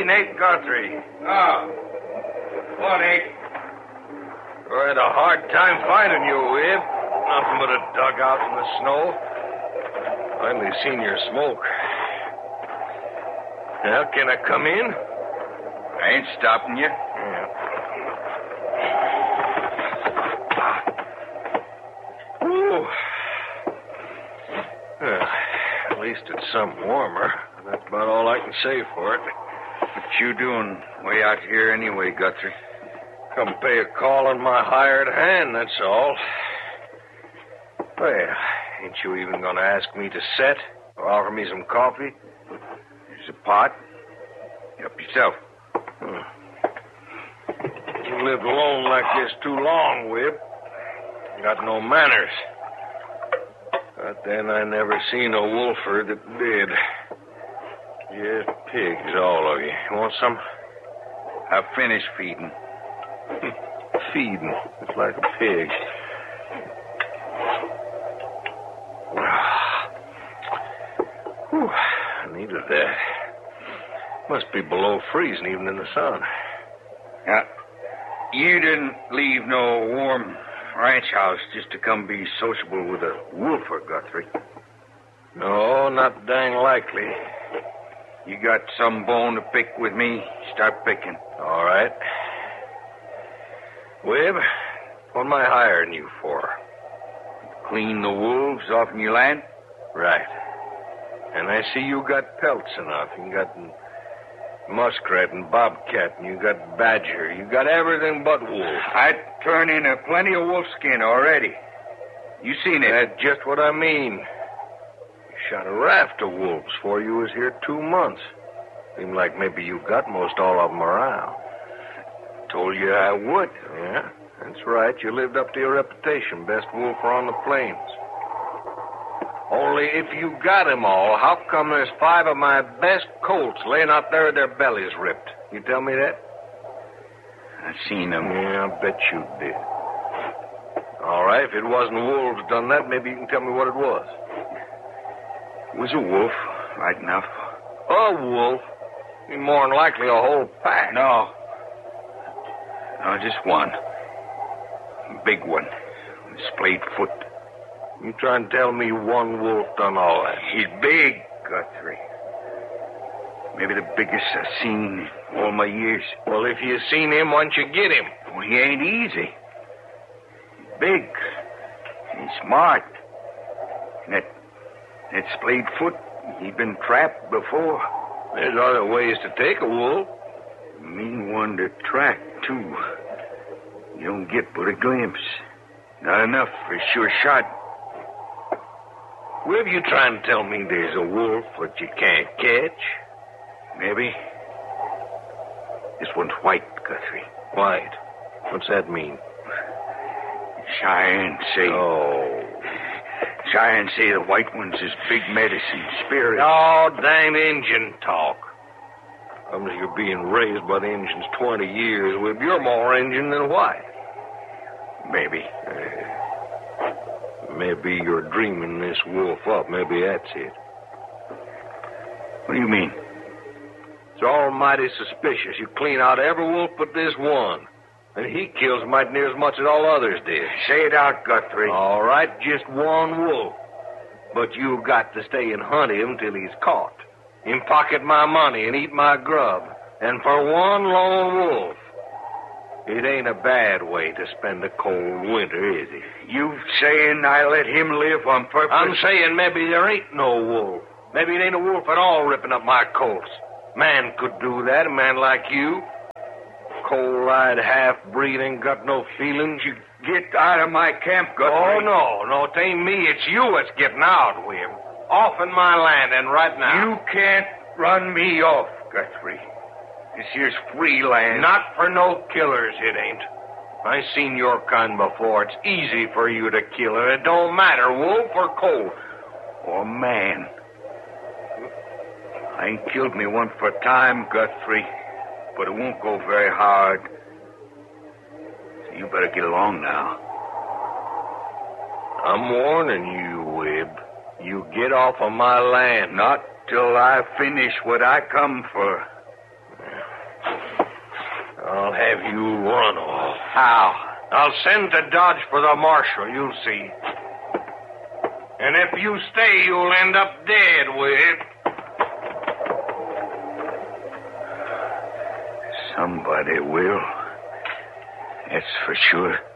Nate Guthrie. Oh. Hello, Nate. I had a hard time finding you, Wib. Nothing but a dugout in the snow. Finally seen your smoke. Well, can I come in? I ain't stopping you. Yeah. Ooh. Well, at least it's some warmer. That's about all I can say for it. What you doing way out here anyway, Guthrie? Come pay a call on my hired hand, that's all. Well, ain't you even going to ask me to set or offer me some coffee? There's a pot. Help yourself. You lived alone like this too long, Whip. Got no manners. But then I never seen a wolfer that did. Just pigs, all of you. You want some? I've finished feeding. Feeding. It's like a pig. Whew, I needed that. Must be below freezing even in the sun. Now, you didn't leave no warm ranch house just to come be sociable with a wolfer, Guthrie. No, not dang likely. You got some bone to pick with me? Start picking. All right. Wib, what am I hiring you for? Clean the wolves off in your land? Right. And I see you got pelts enough. You got muskrat and bobcat, and you got badger. You got everything but wolf. I'd turn in a plenty of wolf skin already. You seen it. That's just what I mean. You shot a raft of wolves before you was here 2 months. Seemed like maybe you got most all of them around. Told you I would. Yeah, that's right. You lived up to your reputation. Best wolfer on the plains. Only if you got 'em all, how come there's 5 of my best colts laying out there with their bellies ripped? You tell me that? I seen them. Yeah, I bet you did. All right, if it wasn't wolves done that, maybe you can tell me what it was. It was a wolf, right enough. A wolf? More than likely a whole pack. No, just one. Big one. Splayed foot. You trying to tell me one wolf done all that? He's big, Guthrie. Maybe the biggest I've seen in all my years. Well, if you seen him, why don't you get him? Well, he ain't easy. He's big. He's smart. And that splayed foot, he been trapped before. There's other ways to take a wolf. A mean one to track, too. You don't get but a glimpse. Not enough for a sure shot. Were you trying to tell me there's a wolf that you can't catch? Maybe. This one's white, Guthrie. White? What's that mean? Cheyenne say... Oh. Cheyenne say the white one's his big medicine spirit. Oh, dang Injun talk. Comes you're being raised by the Injuns 20 years. Well, you're more Injun than white. Maybe. Maybe you're dreaming this wolf up. Maybe that's it. What do you mean? It's almighty suspicious. You clean out every wolf but this one. And he kills mighty near as much as all others did. Say it out, Guthrie. All right, just one wolf. But you got to stay and hunt him till he's caught. And pocket my money and eat my grub. And for one lone wolf, it ain't a bad way to spend a cold winter, is it? You saying I let him live on purpose? I'm saying maybe there ain't no wolf. Maybe it ain't a wolf at all ripping up my colts. Man could do that, a man like you. Cold-eyed half-breed ain't got no feelings. You get out of my camp, Guthrie. Oh, no, it ain't me. It's you that's getting out, William. Off in my land, and right now. You can't run me off, Guthrie. This here's free land. Not for no killers, it ain't. I seen your kind before. It's easy for you to kill, and it don't matter, wolf or colt. Or man. I ain't killed me one for time, Guthrie. But it won't go very hard. So you better get along now. I'm warning you, Wib. You get off of my land. Not till I finish what I come for. I'll have you run off. How? I'll send to Dodge for the marshal, you'll see. And if you stay, you'll end up dead with it. Somebody will. That's for sure.